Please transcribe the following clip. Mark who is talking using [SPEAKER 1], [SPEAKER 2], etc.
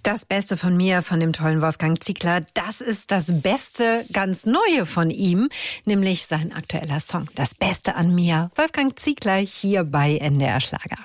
[SPEAKER 1] Das Beste von mir, von dem tollen Wolfgang Ziegler, das ist das Beste, ganz Neue von ihm, nämlich sein aktueller Song, Das Beste an mir. Wolfgang Ziegler hier bei NDR Schlager.